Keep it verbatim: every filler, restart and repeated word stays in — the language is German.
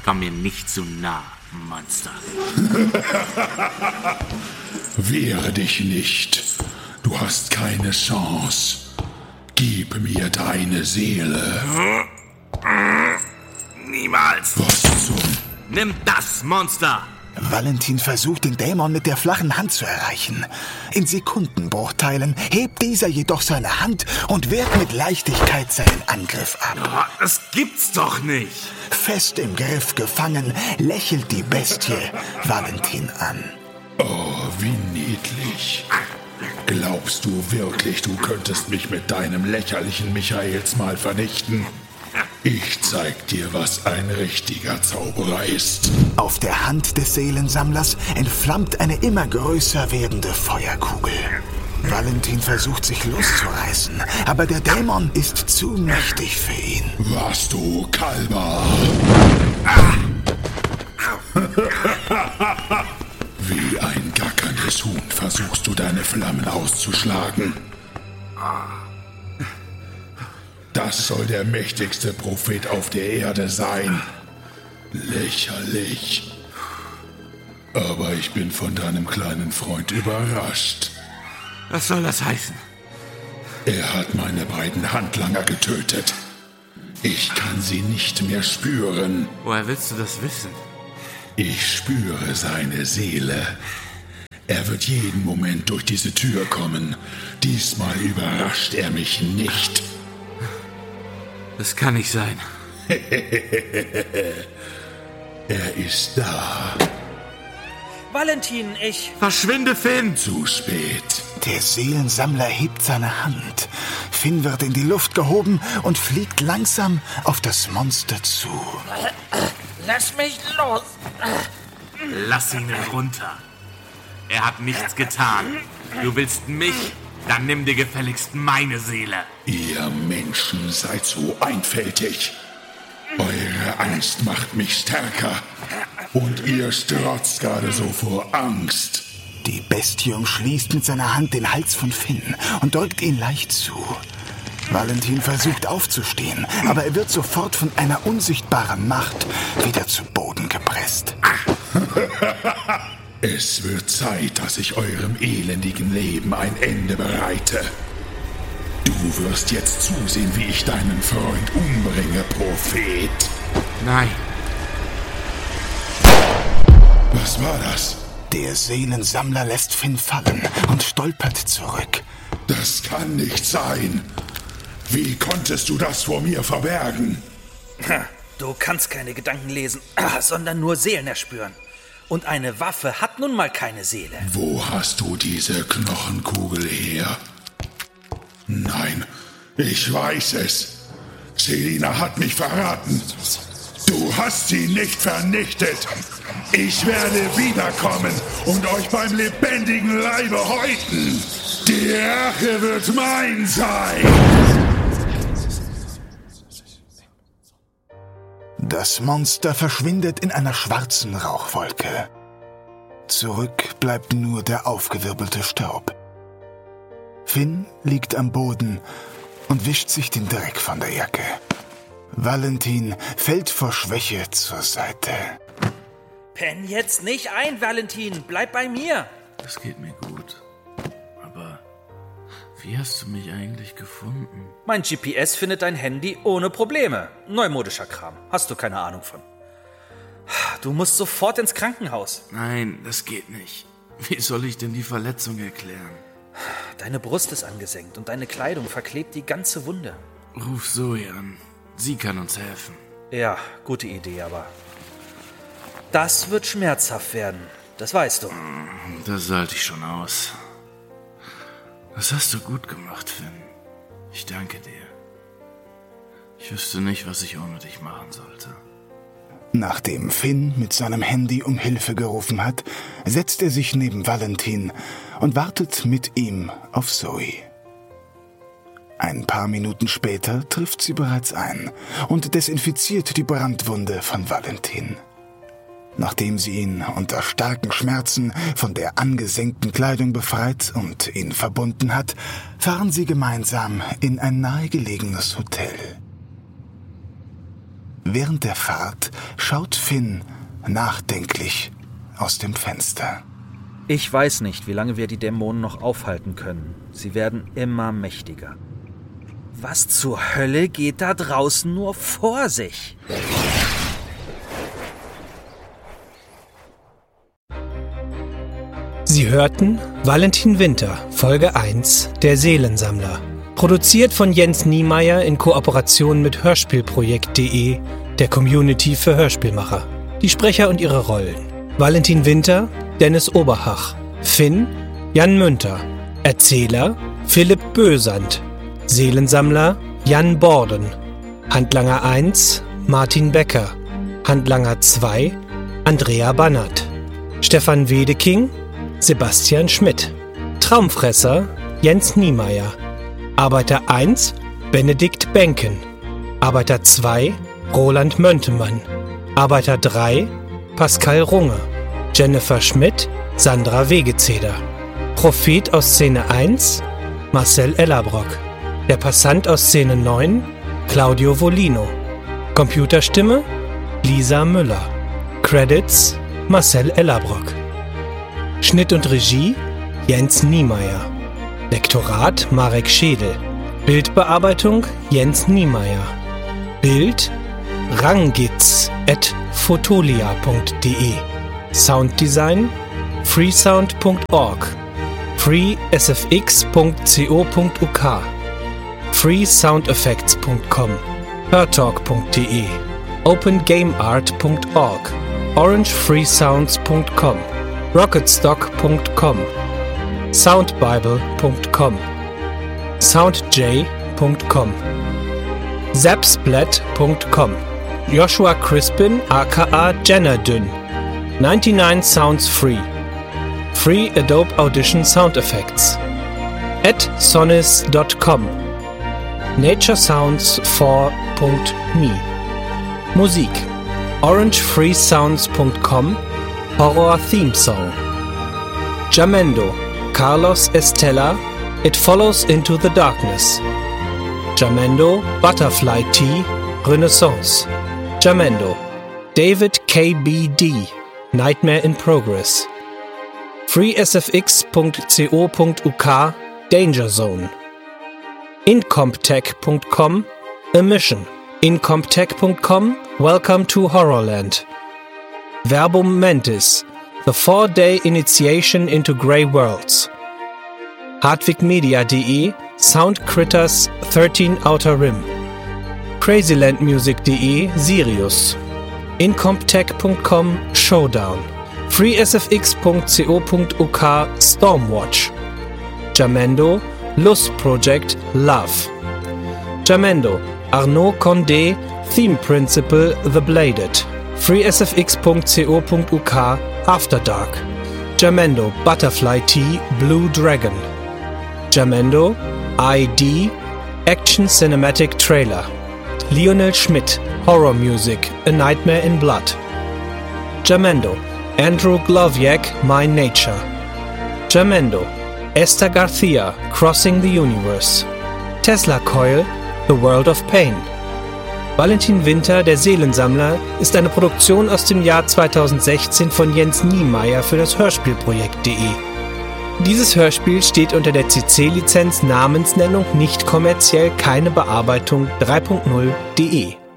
Komm mir nicht zu nah, Monster. Wehre dich nicht. Du hast keine Chance. Gib mir deine Seele. Niemals. Was zum... Nimm das, Monster! Valentin versucht, den Dämon mit der flachen Hand zu erreichen. In Sekundenbruchteilen hebt dieser jedoch seine Hand und wehrt mit Leichtigkeit seinen Angriff ab. Oh, das gibt's doch nicht! Fest im Griff gefangen, lächelt die Bestie Valentin an. Oh, wie niedlich. Glaubst du wirklich, du könntest mich mit deinem lächerlichen Michaels mal vernichten? Ich zeig dir, was ein richtiger Zauberer ist. Auf der Hand des Seelensammlers entflammt eine immer größer werdende Feuerkugel. Valentin versucht, sich loszureißen, aber der Dämon ist zu mächtig für ihn. Was du, Kalber? Wie ein gackerndes Huhn versuchst du, deine Flammen auszuschlagen. Das soll der mächtigste Prophet auf der Erde sein. Lächerlich. Aber ich bin von deinem kleinen Freund überrascht. Was soll das heißen? Er hat meine beiden Handlanger getötet. Ich kann sie nicht mehr spüren. Woher willst du das wissen? Ich spüre seine Seele. Er wird jeden Moment durch diese Tür kommen. Diesmal überrascht er mich nicht. Das kann nicht sein. Er ist da. Valentin, ich... Verschwinde, Finn! Zu spät. Der Seelensammler hebt seine Hand. Finn wird in die Luft gehoben und fliegt langsam auf das Monster zu. Lass mich los! Lass ihn runter. Er hat nichts getan. Du willst mich? Dann nimm dir gefälligst meine Seele. Ihr Menschen seid so einfältig. Eure Angst macht mich stärker. Und ihr strotzt gerade so vor Angst. Die Bestie umschließt mit seiner Hand den Hals von Finn und drückt ihn leicht zu. Valentin versucht aufzustehen, aber er wird sofort von einer unsichtbaren Macht wieder zu Boden gepresst. Es wird Zeit, dass ich eurem elendigen Leben ein Ende bereite. Du wirst jetzt zusehen, wie ich deinen Freund umbringe, Prophet. Nein. Was war das? Der Seelensammler lässt Finn fallen und stolpert zurück. Das kann nicht sein. Wie konntest du das vor mir verbergen? Du kannst keine Gedanken lesen, sondern nur Seelen erspüren. Und eine Waffe hat nun mal keine Seele. Wo hast du diese Knochenkugel her? Nein, ich weiß es. Selina hat mich verraten. Du hast sie nicht vernichtet. Ich werde wiederkommen und euch beim lebendigen Leibe häuten. Die Rache wird mein sein. Das Monster verschwindet in einer schwarzen Rauchwolke. Zurück bleibt nur der aufgewirbelte Staub. Finn liegt am Boden und wischt sich den Dreck von der Jacke. Valentin fällt vor Schwäche zur Seite. Penn jetzt nicht ein, Valentin. Bleib bei mir. Das geht mir gut. Aber wie hast du mich eigentlich gefunden? Mein G P S findet dein Handy ohne Probleme. Neumodischer Kram. Hast du keine Ahnung von. Du musst sofort ins Krankenhaus. Nein, das geht nicht. Wie soll ich denn die Verletzung erklären? Deine Brust ist angesenkt und deine Kleidung verklebt die ganze Wunde. Ruf Zoe an. Sie kann uns helfen. Ja, gute Idee, aber das wird schmerzhaft werden. Das weißt du. Das halte ich schon aus. Das hast du gut gemacht, Finn. Ich danke dir. Ich wüsste nicht, was ich ohne dich machen sollte. Nachdem Finn mit seinem Handy um Hilfe gerufen hat, setzt er sich neben Valentin und wartet mit ihm auf Zoe. Ein paar Minuten später trifft sie bereits ein und desinfiziert die Brandwunde von Valentin. Nachdem sie ihn unter starken Schmerzen von der angesenkten Kleidung befreit und ihn verbunden hat, fahren sie gemeinsam in ein nahegelegenes Hotel. Während der Fahrt schaut Finn nachdenklich aus dem Fenster. Ich weiß nicht, wie lange wir die Dämonen noch aufhalten können. Sie werden immer mächtiger. Was zur Hölle geht da draußen nur vor sich? Sie hörten Valentin Winter, Folge eins, der Seelensammler. Produziert von Jens Niemeyer in Kooperation mit Hörspielprojekt punkt de, der Community für Hörspielmacher. Die Sprecher und ihre Rollen: Valentin Winter, Dennis Oberhach. Finn, Jan Münter. Erzähler, Philipp Bösand. Seelensammler, Jan Borden. Handlanger eins, Martin Becker. Handlanger zwei, Andrea Bannert. Stefan Wedeking, Sebastian Schmidt. Traumfresser, Jens Niemeyer. Arbeiter eins, Benedikt Benken. Arbeiter zwei, Roland Möntemann. Arbeiter drei, Pascal Runge. Jennifer Schmidt, Sandra Wegezeder. Prophet aus Szene eins, Marcel Ellerbrock. Der Passant aus Szene neun, Claudio Volino. Computerstimme, Lisa Müller. Credits, Marcel Ellerbrock. Schnitt und Regie, Jens Niemeyer. Lektorat, Marek Schedel. Bildbearbeitung, Jens Niemeyer. Bild, rangitz at fotolia punkt de. Sounddesign, freesound punkt org. freesfx punkt co punkt uk. freesoundeffects punkt com. hörtalk punkt de. opengameart punkt org. orangefreesounds punkt com. rocketstock punkt com. soundbible punkt com. soundj punkt com. zapsplat punkt com. Joshua Crispin aka Jennerdünn. ninety-nine Sounds Free. Free Adobe Audition Sound Effects. at sonis punkt com. naturesounds four punkt me. Musik: orangefreesounds punkt com. Horror Theme Song. Jamendo, Carlos Estella, It Follows Into the Darkness. Jamendo, Butterfly Tea, Renaissance. Jamendo, David K B D, Nightmare in Progress. freesfx punkt co punkt uk, Danger Zone. incomptech punkt com, Emission. incomptech punkt com, Welcome to Horrorland. Verbum Mentis, The Four-Day Initiation into Grey Worlds. hardwigmedia punkt de, Sound Critters thirteen Outer Rim. crazylandmusic punkt de, Sirius. incomptech punkt com, Showdown. freesfx punkt co punkt uk, Stormwatch. Jamendo, Lust Project, Love. Jamendo, Arnaud Condé, Theme Principle, The Bladed. freesfx punkt co punkt uk, After Dark. Jamendo, Butterfly Tea, Blue Dragon. Jamendo, I D, Action Cinematic Trailer. Lionel Schmidt, Horror Music, A Nightmare in Blood. Jamendo, Andrew Gloviak, My Nature. Jamendo, Esther Garcia, Crossing the Universe. Tesla Coil, The World of Pain. Valentin Winter, der Seelensammler, ist eine Produktion aus dem Jahr zweitausendsechzehn von Jens Niemeyer für das Hörspielprojekt punkt de. Dieses Hörspiel steht unter der C C-Lizenz Namensnennung nicht kommerziell, keine Bearbeitung drei punkt null punkt de.